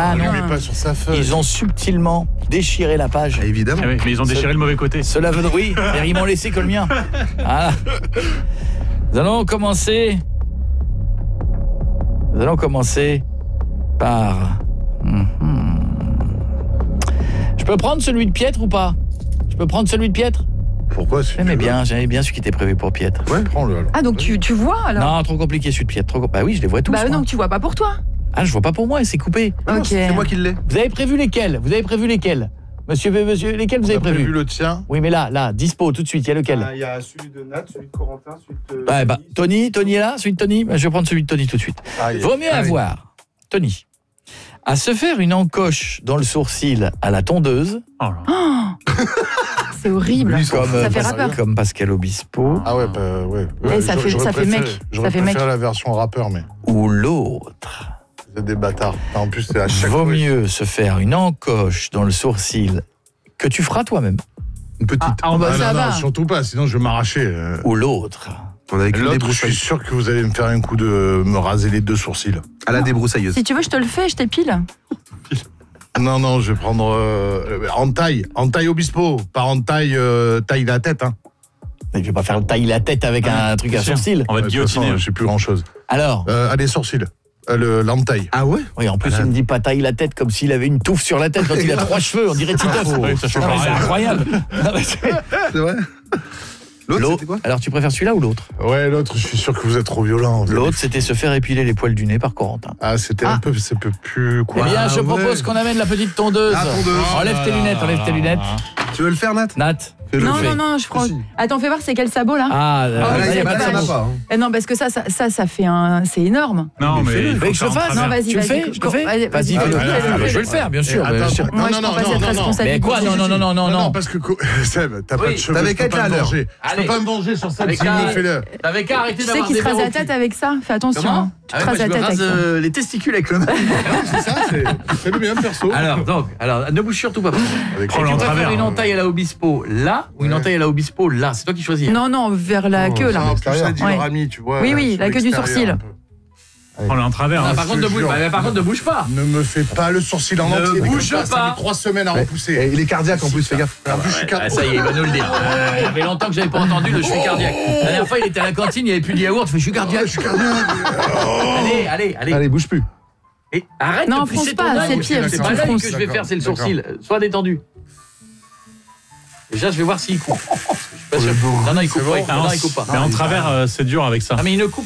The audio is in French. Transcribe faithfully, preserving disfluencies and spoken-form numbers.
Ah non, mais pas sur sa feuille. ils ont subtilement déchiré la page. Ah, évidemment. Ah oui, mais ils ont déchiré Ce- le mauvais côté. Cela veut oui, ils m'ont laissé que le mien. Voilà. Nous allons commencer. Nous allons commencer par. Mhm. Je peux prendre celui de Pietre ou pas? Je peux prendre celui de Pietre? Pourquoi celui J'aimais bien, j'aimais bien celui qui était prévu pour Pietre. Ouais, prends-le alors. Ah, donc tu, tu vois alors? Non, trop compliqué celui de Pietre. Trop... Bah oui, je les vois tous. Bah moi. non, tu vois pas pour toi. Ah, je vois pas pour moi, c'est coupé. Non, Ok. C'est moi qui l'ai. Vous avez prévu lesquels? Vous avez prévu lesquels? Monsieur, monsieur, lesquels vous On avez a prévu prévu? le tien. Oui, mais là, là, dispo tout de suite, il y a lequel? Il y a celui de Nat, celui de Corentin, celui de... Ouais, bah, Tony, Tony est là? Celui de Tony? Bah, je vais prendre celui de Tony tout de suite. Allez. Vaut mieux Allez. avoir, Tony, à se faire une encoche dans le sourcil à la tondeuse, Oh là. C'est horrible. Lui, comme, Ça fait Pas- rappeur. comme Pascal Obispo, Ah ouais, bah ouais. Eh, Ouais, ça j'aurais- fait- j'aurais ça fait préféré- mec. J'aurais Ça fait préféré mec. la version rappeur, mais ou l'autre. c'est des bâtards. En plus, c'est à chaque Vaut fois. mieux se faire une encoche dans le sourcil que tu feras toi-même, Une petite. Ah, ah, Oh, bah, Ah, ça non, va. non, surtout pas, sinon je vais m'arracher. euh. ou l'autre. On a avec une L'autre, je suis débroussailleuse. sûr que vous allez me faire un coup de me raser les deux sourcils. À la débroussailleuse. Si tu veux, je te le fais, je t'épile. Non, non, je vais prendre euh, en taille, en taille Obispo, pas en taille euh, taille la tête. Hein. Mais je vais pas faire tailler la tête avec un truc à Bien sûr. sourcil. On va te De toute façon, guillotiner. j'ai plus grand chose. Alors, Euh, allez, sourcils. Euh, le l'entaille. Ah ouais? oui, en plus, il me dit pas taille la tête comme s'il avait une touffe sur la tête quand il a trois cheveux, on dirait Titeuf. Oui, ça change Non, mais c'est rien. incroyable. Non, mais c'est- C'est vrai? L'autre, L'autre, c'était quoi? alors tu préfères celui-là ou l'autre? Ouais, l'autre, je suis sûr que vous êtes trop violent. vous L'autre, avez- c'était se faire épiler les poils du nez par Corentin. Ah, c'était Ah. un peu, c'est un peu plus quoi. Eh bien, Ah, je ouais. propose qu'on amène la petite tondeuse. La tondeuse. Enlève tes lunettes, enlève tes lunettes. Tu veux le faire, Nat? Nat, Fais-le. Non, fais. non, non, je prends. Si. Attends, fais voir, c'est quel sabot là? Ah, euh, Ah, là, ouais, il y a c'est pas de pas ça mal. va sabot. pas. hein. Eh non, parce que ça, ça, ça, ça fait un. C'est énorme. Non, Mais mais. fais-le. il Vous voulez que je le faire en fasse? Non, travers. vas-y, Tu le vas-y. fais? Je go- le fais? Vas-y, Vas-y, vas-y, fais-le. fais-le, Ah, fais-le, ah, bah, fais-le. je vais le faire, bien sûr. Eh, bien attends, sûr. non, Moi, je non, prends non, pas non, cette non, non. responsabilité. Mais quoi? Non, non, non, non, non, Non, non. parce que Seb, t'as pas Oui. de cheveux, T'avais je peux qu'à pas être me à l'heure. venger. Je Allez. peux pas me venger sur Seb, Avec sinon un- fais-le. T'avais qu'à arrêter Tu sais d'avoir qu'il des se rase verres la au tête cul. avec ça. Fais attention. Comment? hein. Tu Ah te ouais, moi, rases je la me tête rase avec ça. euh, les testicules avec le. C'est ça, c'est c'est le bien perso. Alors, donc, alors, ne bouge surtout pas. Avec Prends-le Tu en préfères travers. une entaille à la Obispo là ou une Ouais. entaille à la Obispo là? C'est toi qui choisis. Non, non, vers la queue là. Non, plus ça dit Ouais. leur ami, tu vois. Oui, oui, sur la queue du l'extérieur, sourcil. un peu. Prends-le en travers. Ah, hein. par je contre, te ne bouge jure. pas. Mais par contre, ne bouge pas. Ne me fais pas le sourcil en Ne entier. bouge comme ça, pas. Ça met trois semaines à Eh, repousser. il est cardiaque en plus, fais gaffe. En plus, je suis Ah, quatre. ça y est, il va nous le dire. Euh, Ça fait longtemps que j'avais pas entendu le je suis cardiaque. La dernière fois, il était à la cantine, il n'y avait plus de yaourt, il fait je suis cardiaque. Je suis cardiaque. Allez, allez, allez. Allez, bouge plus. Et arrête Non, de pousser fronce ton pas, œil. c'est pire, C'est si pas tu l'œil fronces. que je vais faire, c'est le D'accord. sourcil. Euh, Sois détendu. Déjà, je vais voir s'il coupe. Je suis pas sûr. Non, non, il coupe C'est pas. bon. Non, non, il coupe pas. Mais en travers, euh, c'est dur avec ça. Ah, mais il ne coupe